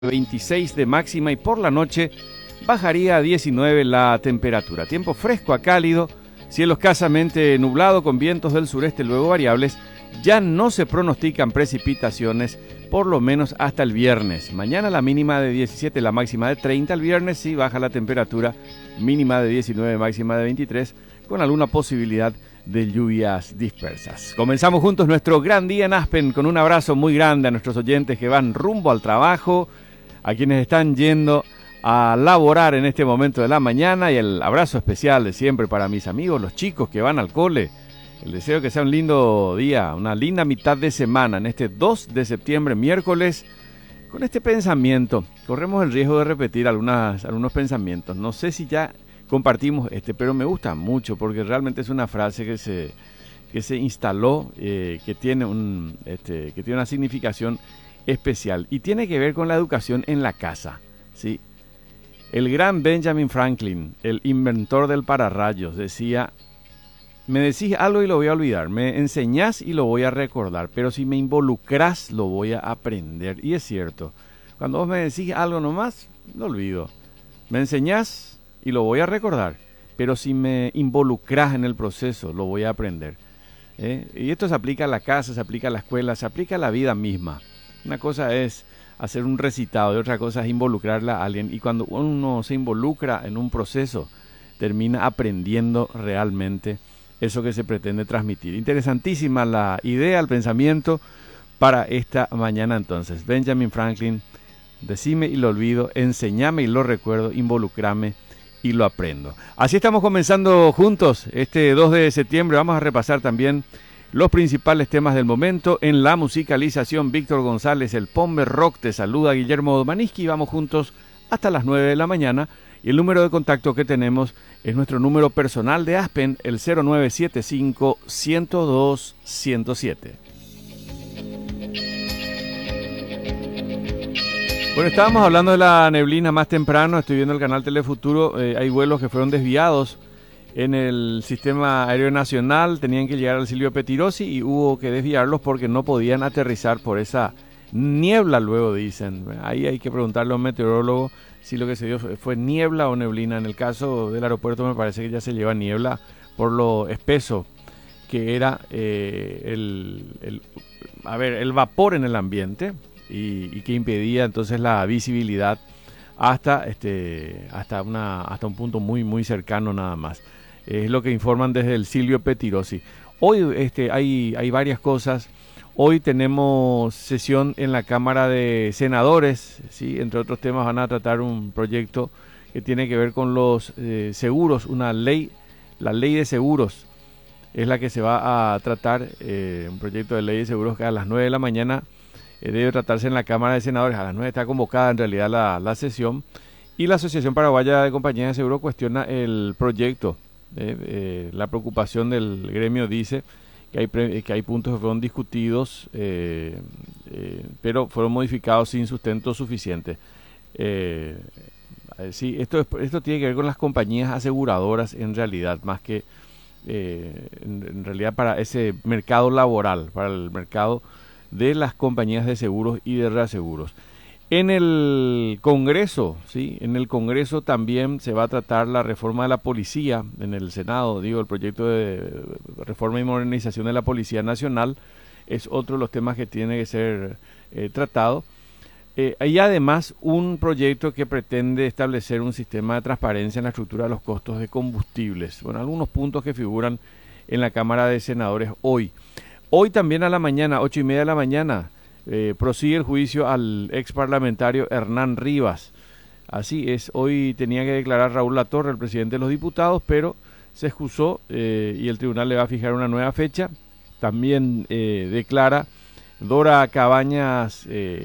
26 de máxima y por la noche bajaría a 19 la temperatura. Tiempo fresco a cálido, cielo escasamente nublado con vientos del sureste luego variables. Ya no se pronostican precipitaciones por lo menos hasta el viernes. Mañana la mínima de 17, la máxima de 30. El viernes sí baja la temperatura, mínima de 19, máxima de 23, con alguna posibilidad de lluvias dispersas. Comenzamos juntos nuestro gran día en Aspen con un abrazo muy grande a nuestros oyentes que van rumbo al trabajo, a quienes están yendo a laborar en este momento de la mañana, y el abrazo especial de siempre para mis amigos, los chicos que van al cole. El deseo que sea un lindo día, una linda mitad de semana en este 2 de septiembre, miércoles, con este pensamiento. Corremos el riesgo de repetir algunos pensamientos. No sé si ya compartimos pero me gusta mucho porque realmente es una frase que se instaló, que tiene una significación especial y tiene que ver con la educación en la casa, ¿sí? El gran Benjamin Franklin, el inventor del pararrayos, decía: me decís algo y lo voy a olvidar, me enseñás y lo voy a recordar, pero si me involucrás lo voy a aprender. Y es cierto, cuando vos me decís algo nomás, lo olvido. Me enseñás y lo voy a recordar, pero si me involucrás en el proceso, lo voy a aprender. Y esto se aplica a la casa, se aplica a la escuela, se aplica a la vida misma. Una cosa es hacer un recitado y otra cosa es involucrarla a alguien. Y cuando uno se involucra en un proceso, termina aprendiendo realmente eso que se pretende transmitir. Interesantísima la idea, el pensamiento para esta mañana entonces. Benjamin Franklin: decime y lo olvido, enseñame y lo recuerdo, involucrame y lo aprendo. Así estamos comenzando juntos este 2 de septiembre. Vamos a repasar también los principales temas del momento. En la musicalización, Víctor González, el Pombe Rock. Te saluda Guillermo Domaniski. Vamos juntos hasta las 9 de la mañana. Y el número de contacto que tenemos es nuestro número personal de Aspen, el 0975-102-107. Bueno, estábamos hablando de la neblina más temprano. Estoy viendo el canal Telefuturo. Hay vuelos que fueron desviados en el sistema aéreo nacional. Tenían que llegar al Silvio Pettirossi y hubo que desviarlos porque no podían aterrizar por esa niebla, luego dicen. Ahí hay que preguntarle a un meteorólogo si lo que se dio fue niebla o neblina. En el caso del aeropuerto me parece que ya se lleva niebla por lo espeso que era el vapor en el ambiente y que impedía entonces la visibilidad hasta un punto muy muy cercano nada más. Es lo que informan desde el Silvio Pettirossi. Hoy hay varias cosas. Hoy tenemos sesión en la Cámara de Senadores, ¿sí? Entre otros temas van a tratar un proyecto que tiene que ver con los seguros, la ley de seguros es la que se va a tratar, un proyecto de ley de seguros que a las 9 de la mañana debe tratarse en la Cámara de Senadores. A las 9 está convocada en realidad la sesión, y la Asociación Paraguaya de Compañías de Seguro cuestiona el proyecto. La preocupación del gremio dice que hay puntos que fueron discutidos, pero fueron modificados sin sustento suficiente. Sí, esto tiene que ver con las compañías aseguradoras en realidad, más que en realidad para ese mercado laboral, para el mercado de las compañías de seguros y de reaseguros. En el Congreso, ¿sí? En el Congreso también se va a tratar la reforma de la policía. En el Senado, el proyecto de reforma y modernización de la Policía Nacional es otro de los temas que tiene que ser tratado. Hay además un proyecto que pretende establecer un sistema de transparencia en la estructura de los costos de combustibles. Bueno, algunos puntos que figuran en la Cámara de Senadores hoy. Hoy también a la mañana, 8:30 de la mañana, prosigue el juicio al ex parlamentario Hernán Rivas. Así es, hoy tenía que declarar Raúl Latorre, el presidente de los diputados, pero se excusó y el tribunal le va a fijar una nueva fecha. También declara Lisa Cabañas,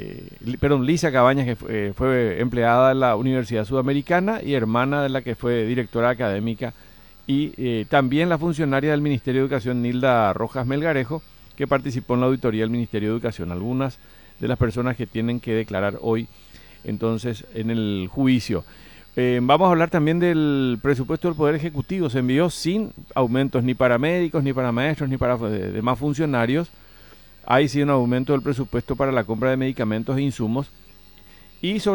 que fue empleada de la Universidad Sudamericana y hermana de la que fue directora académica, y también la funcionaria del Ministerio de Educación Nilda Rojas Melgarejo, que participó en la auditoría del Ministerio de Educación. Algunas de las personas que tienen que declarar hoy entonces en el juicio. Vamos a hablar también del presupuesto del Poder Ejecutivo. Se envió sin aumentos ni para médicos, ni para maestros, ni para demás funcionarios. Hay sí un aumento del presupuesto para la compra de medicamentos e insumos y sobre